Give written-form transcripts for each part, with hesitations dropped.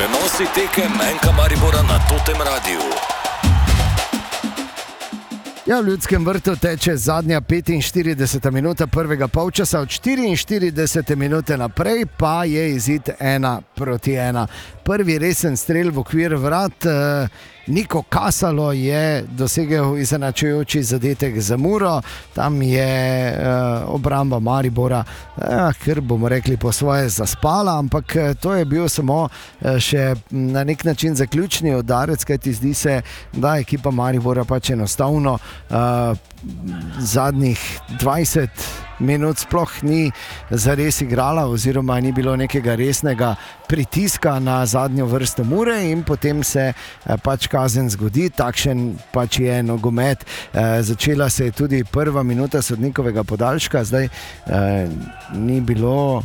Prenosi tekem Enka Maribora na Totem Radiu. Ja, v Ljudskem vrtu teče zadnja 45 minuta prvega polčasa, od 44 minute naprej pa je izid 1-1. Prvi resen strel v okvir vrat, Niko Kasalo je dosegel izenačujoči zadetek za Muro, tam je obramba Maribora, ker bomo rekli po svoje zaspala, ampak to je bil samo še na nek način zaključni udarec, kajti zdi se, da ekipa Maribora pač enostavno zadnjih 20 minut sploh ni zares igrala oziroma ni bilo nekega resnega pritiska na zadnjo vrsto Mure in potem se pač kazen zgodi, takšen pač je nogomet. Začela se je tudi prva minuta sodnikovega podaljška, zdaj ni bilo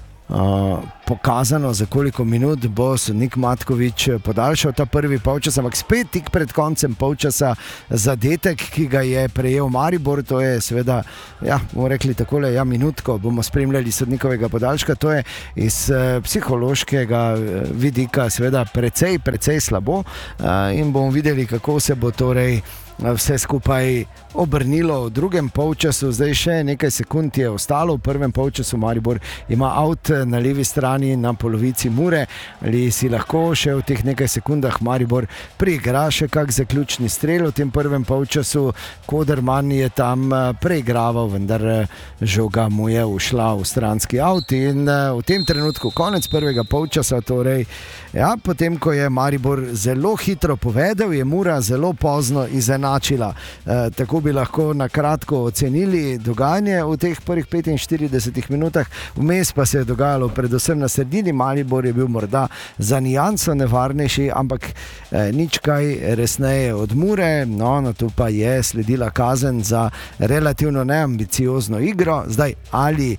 pokazano, za koliko minut bo sodnik Matkovič podaljšal ta prvi polčas, ampak spet tik pred koncem polčasa zadetek, ki ga je prejel Maribor, to je seveda, bomo rekli takole, minutko bomo spremljali sodnikovega podaljška, to je iz psihološkega vidika seveda precej slabo in bomo videli, kako se bo torej vse skupaj obrnilo v drugem polčasu. Zdaj še nekaj sekund je ostalo, v prvem polčasu Maribor ima out na levi strani na polovici Mure, ali si lahko še v teh nekaj sekundah Maribor preigra še kak zaključni strel v tem prvem polčasu. Koderman je tam preigraval, vendar žoga mu je ušla v stranski out in v tem trenutku konec prvega polčasa, torej potem ko je Maribor zelo hitro povedel, je Mura zelo pozno izenačila. Tako bi lahko na kratko ocenili dogajanje v teh prvih 45 minutah, vmes pa se je dogajalo predvsem na sredini. Maribor je bil morda za nijanso nevarnejši, ampak nič kaj resneje od Mure, na to pa je sledila kazen za relativno neambiciozno igro. Zdaj, ali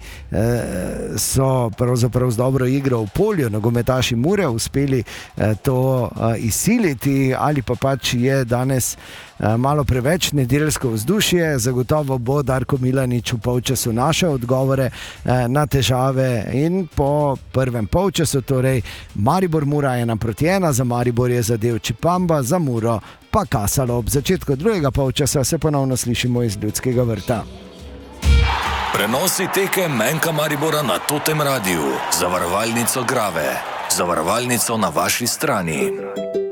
so pravzaprav z dobro igro v polju nogometaši Mure uspeli to izsiliti, ali pa pač je danes malo preveč nedeljsko vzdušje. Zagotovo bo Darko Milanič v polčasu našel odgovore na težave in po prvem polčasu, torej Maribor Mura 1-1, za Maribor je zadel Čipamba, za Muro pa Kasalo. Ob začetku drugega polčasa se ponovno slišimo iz Ljudskega vrta. Prenosi tekem Enka Maribora na Totem Radiu, zavarovalnico Grave, zavarovalnico na vaši strani.